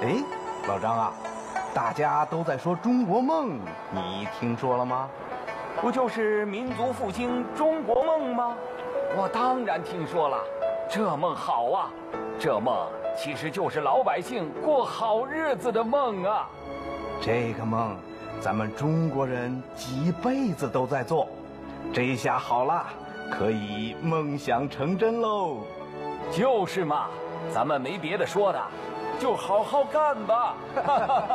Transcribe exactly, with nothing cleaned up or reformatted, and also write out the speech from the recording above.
哎，老张啊，大家都在说中国梦，你听说了吗？ 不就是民族复兴中国梦吗？我当然听说了，这梦好啊！这梦其实就是老百姓过好日子的梦啊。 这个梦，咱们中国人几辈子都在做，这下好了，可以梦想成真喽。 就是嘛，咱们没别的说的，就好好干吧。